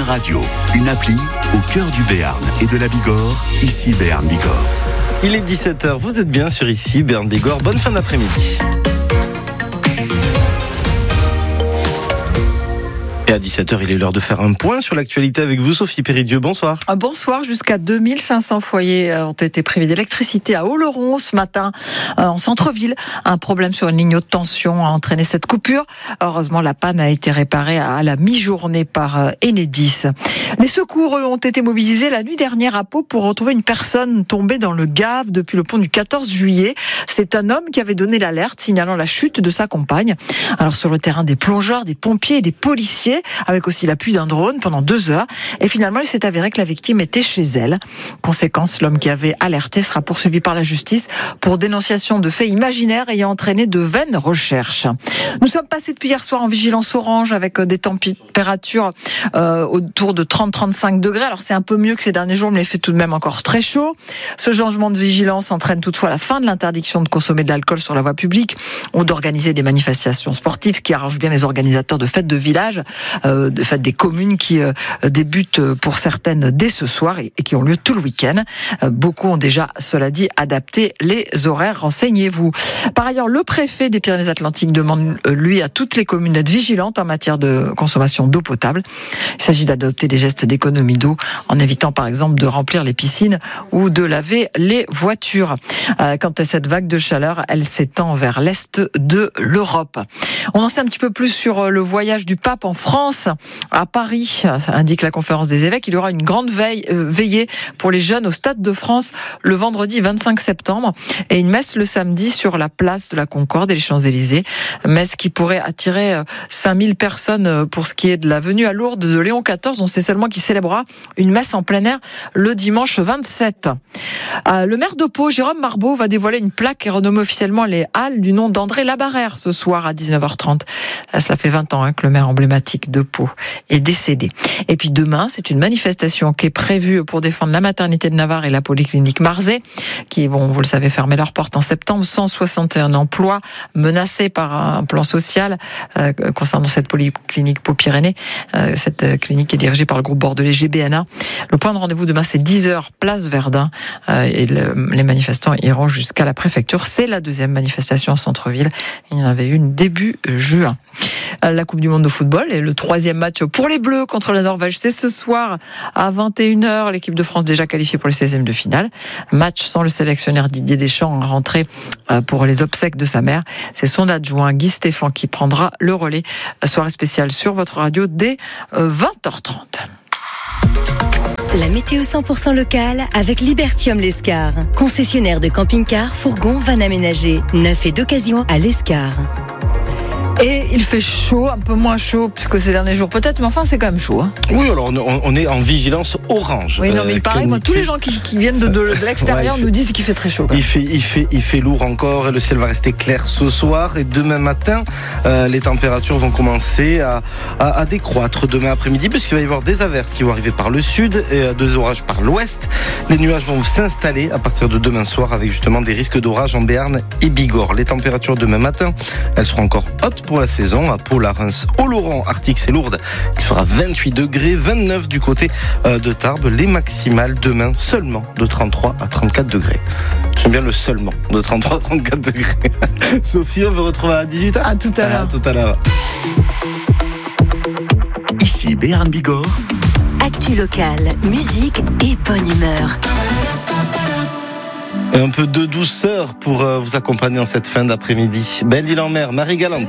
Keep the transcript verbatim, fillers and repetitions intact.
Radio, une appli au cœur du Béarn et de la Bigorre, ici Béarn Bigorre. Il est dix-sept heures, vous êtes bien sur ici Béarn Bigorre, bonne fin d'après-midi. Et à dix-sept heures, il est l'heure de faire un point sur l'actualité avec vous, Sophie Péridieu. Bonsoir. Bonsoir. Jusqu'à deux mille cinq cents foyers ont été privés d'électricité à Oloron ce matin, en centre-ville. Un problème sur une ligne haute tension a entraîné cette coupure. Heureusement, la panne a été réparée à la mi-journée par Enedis. Les secours, eux, ont été mobilisés la nuit dernière à Pau pour retrouver une personne tombée dans le Gave depuis le pont du quatorze juillet. C'est un homme qui avait donné l'alerte signalant la chute de sa compagne. Alors, sur le terrain, des plongeurs, des pompiers et des policiers, avec aussi l'appui d'un drone pendant deux heures. Et finalement, il s'est avéré que la victime était chez elle. Conséquence, l'homme qui avait alerté sera poursuivi par la justice pour dénonciation de faits imaginaires ayant entraîné de vaines recherches. Nous sommes passés depuis hier soir en vigilance orange avec des températures euh, autour de trente à trente-cinq degrés. Alors c'est un peu mieux que ces derniers jours, mais il fait tout de même encore très chaud. Ce changement de vigilance entraîne toutefois la fin de l'interdiction de consommer de l'alcool sur la voie publique ou d'organiser des manifestations sportives, ce qui arrange bien les organisateurs de fêtes de village. Euh, de fait des communes qui euh, débutent pour certaines dès ce soir et, et qui ont lieu tout le week-end. Euh, beaucoup ont déjà, cela dit, adapté les horaires. Renseignez-vous. Par ailleurs, le préfet des Pyrénées-Atlantiques demande, euh, lui, à toutes les communes d'être vigilantes en matière de consommation d'eau potable. Il s'agit d'adopter des gestes d'économie d'eau en évitant, par exemple, de remplir les piscines ou de laver les voitures. Euh, quant à cette vague de chaleur, elle s'étend vers l'est de l'Europe. On en sait un petit peu plus sur le voyage du pape en France. À Paris, indique la conférence des évêques, il y aura une grande veille, euh, veillée pour les jeunes au Stade de France le vendredi vingt-cinq septembre et une messe le samedi sur la place de la Concorde et les Champs-Élysées. Messe qui pourrait attirer euh, cinq mille personnes pour ce qui est de la venue à Lourdes de Léon quatorze. On sait seulement qu'il célébrera une messe en plein air le dimanche vingt-sept. Euh, le maire de Pau, Jérôme Marbeau, va dévoiler une plaque et renommer officiellement les Halles du nom d'André Labarrère ce soir à dix-neuf heures trente. Cela fait vingt ans hein, que le maire emblématique de Pau est décédé. Et puis demain, c'est une manifestation qui est prévue pour défendre la maternité de Navarre et la polyclinique Marzé, qui vont, vous le savez, fermer leurs portes en septembre. cent soixante et un emplois menacés par un plan social euh, concernant cette polyclinique Pau-Pyrénées. Euh, cette clinique est dirigée par le groupe bordelais G B N A. Le point de rendez-vous demain, c'est dix heures, place Verdun. Euh, et le, les manifestants iront jusqu'à la préfecture. C'est la deuxième manifestation en centre-ville. Il y en avait une début juin. La Coupe du Monde de football et le troisième match pour les Bleus contre la Norvège, c'est ce soir à vingt et une heures. L'équipe de France déjà qualifiée pour les seizièmes de finale. Match sans le sélectionneur Didier Deschamps en rentrée pour les obsèques de sa mère. C'est son adjoint Guy Stéphane qui prendra le relais. Soirée spéciale sur votre radio dès vingt heures trente. La météo cent pour cent locale avec Libertium Lescar. Concessionnaire de camping-car, fourgon, van aménagé. Neuf et d'occasion à Lescar. Et il fait chaud, un peu moins chaud puisque ces derniers jours peut-être, mais enfin c'est quand même chaud. Hein. Oui, alors on, on est en vigilance orange. Oui, non, mais il euh, paraît, moi, tous les gens qui, qui viennent de, de, de l'extérieur ouais, nous disent qu'il fait très chaud. Il fait, il, fait, il fait lourd encore et le ciel va rester clair ce soir. Et demain matin, euh, les températures vont commencer à, à, à décroître demain après-midi puisqu'il va y avoir des averses qui vont arriver par le sud et euh, des orages par l'ouest. Les nuages vont s'installer à partir de demain soir avec justement des risques d'orage en Béarn et Bigorre. Les températures demain matin, elles seront encore hautes pour la saison. À Pau, la Reims, Oloron, Artix et Lourdes, il fera vingt-huit degrés, vingt-neuf du côté de Tarbes. Les maximales demain seulement de trente-trois à trente-quatre degrés. J'aime bien le seulement de trente-trois à trente-quatre degrés. Sophie, on vous retrouve à dix-huit heures. À tout à l'heure. À tout à l'heure. Ici Béarn Bigorre. Actu locale, musique et bonne humeur. Et un peu de douceur pour vous accompagner en cette fin d'après-midi. Belle-Île-en-Mer, Marie Galante.